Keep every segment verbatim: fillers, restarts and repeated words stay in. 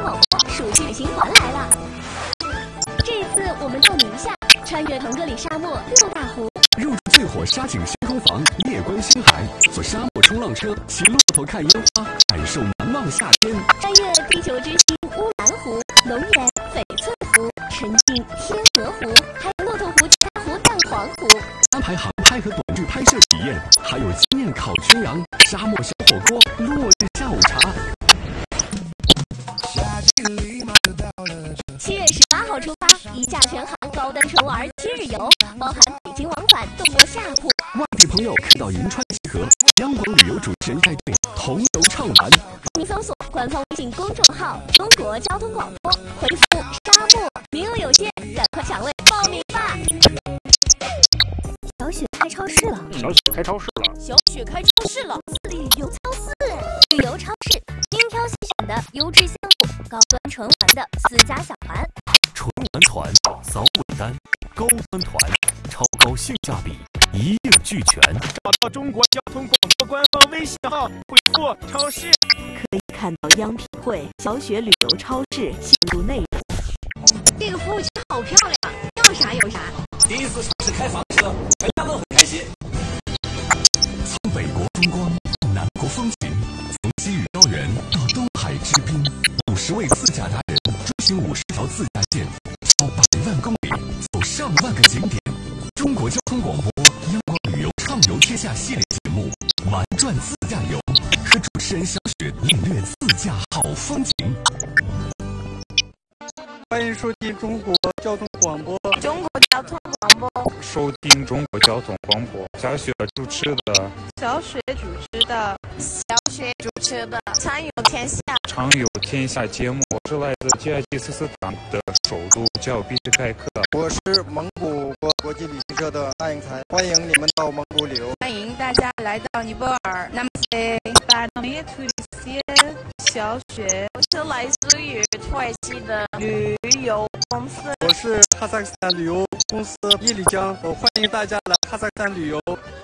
广播暑期旅行团来了。这一次我们到宁夏，穿越腾格里沙漠六大湖， 入住最火沙景星空房，夜观星海，坐沙漠冲浪车，骑骆驼看烟花，感受难忘夏天。 穿越地球之心乌兰湖、龙岩、翡翠湖，沉浸天鹅湖，还有骆驼湖、大湖、蛋黄湖。 安排航拍和短剧拍摄体验，还有经验烤全羊、沙漠小火锅、落日下午茶。 七月十八号出发，一价全航高端纯玩七日游，包含北京往返、动摩下铺。 外地朋友可到银川集合，央广旅游主持人带队同游畅玩。 您搜索官方微信公众号“中国交通广播”，回复“沙漠”，名额有限，赶快抢位报名吧！小雪开超市了， 小雪开超市了， 小雪开超市了，四里旅游超市，旅游超市，精挑细选的优质鲜物，高端纯玩的私家小团， 纯玩团、扫尾单、高端团，超高性价比，一应俱全。 找到中国交通广播官方微信号，回复“超市”， 可以看到央品汇、小雪旅游超市线路内容。 这个服务区好漂亮，要啥有啥。 第一次尝试开房车，全家都很开心。 从北国风光到南国风情，从西屿高原到东海之滨，五十位自驾达人追寻五十条自驾线，跑百万公里，走上万个景点。中国交通广播央广旅游畅游天下系列节目《玩转自驾游》，和主持人小雪领略自驾好风景。 欢迎收听中国交通广播。 中国交通广播， 收听中国交通广播。小雪主持的， 小雪主持的，小雪主持的《畅游天下》。 畅游天下节目，我是来自 G I G 四四党的首都叫比什盖克。 我是蒙古国国际旅行社的艾英才，欢迎你们到蒙古旅游。 欢迎大家来到尼泊尔。那么，巴内图里斯小雪，我是来自于土耳其的旅游公司。 我是哈萨克斯坦旅游公司伊里江，我欢迎大家来哈萨克斯坦旅游。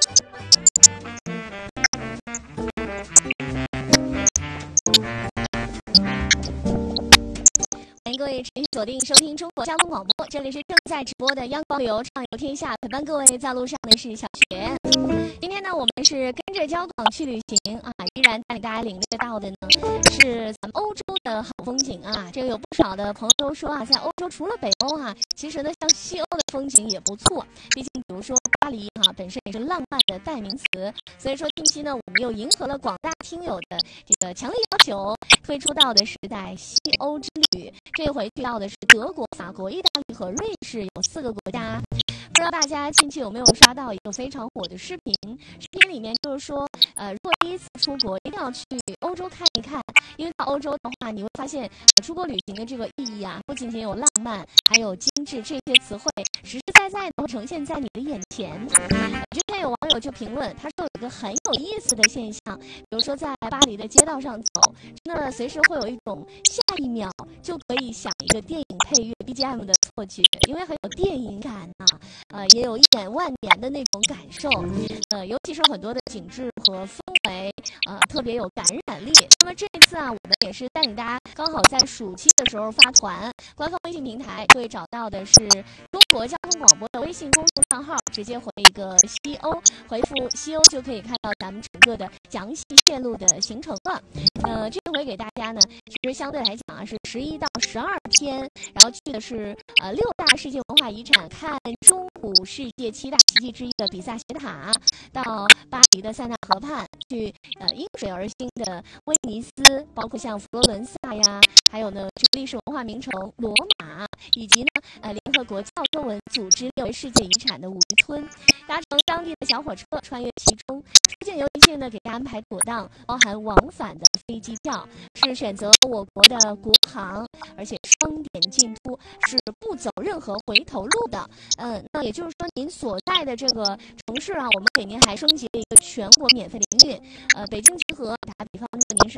欢迎各位持续锁定收听中国交通广播，这里是正在直播的央广旅游畅游天下，陪伴各位在路上的是小雪。今天呢，我们是跟着交广去旅行啊，依然带领大家领略到的呢是咱们欧洲的好风景啊。这个有不少的朋友都说啊，在欧洲除了北欧啊，其实呢像西欧的风景也不错。毕竟比如说巴黎哈、啊，本身也是浪漫的代名词，所以说近期呢，我们又迎合了广大听友的这个强烈要求，推出到的是在西欧之旅。这回去到的是德国、法国、意大利和瑞士，有四个国家。不知道大家近期有没有刷到一个非常火的视频？视频里面就是说，呃，如果第一次出国，一定要去欧洲看一看，因为到欧洲的话，你会发现，呃、出国旅行的这个意义啊，不仅仅有浪漫，还有精致这些词汇，实实在在的呈现在你的眼前。之前有网友就评论，他说有一个很有意思的现象，比如说在巴黎的街道上走，真的随时会有一种下一秒就可以响一个电影配乐 B G M 的错觉，因为很有电影感呐、啊，呃，也有一眼万年的那种感受，呃，尤其是很多的景致和氛围，呃，特别有感染力。那么这一次啊，我们也是带领大家刚好在暑期的时候发团，官方微信平台会找到的是中国交通广播的微信公众账号，直接回一个西欧，回复西欧就可以看到咱们整个的详细线路的行程了。呃，这回给大家呢，其实相对来讲啊是十一到十二天，然后去的是呃六大世界文化遗产，看中古世界七大奇迹之一的比萨斜塔，到巴黎的塞纳河畔，去呃因水而兴的威尼斯，包括像佛罗伦萨呀，还有呢这个历史文化名城罗马，以及呢呃联合国教科文组织列为世界遗产的五渔村，搭乘当地的小火车穿越其中，出境游一切呢给大家安排妥当，包含往返的飞机票，是选择我国的国航，而且双点进出，是不走任何回头路的。嗯、呃，那也就是说您所在的这个城市啊，我们给您还升级了一个全国免费的营运。呃，北京集合，打比方说您是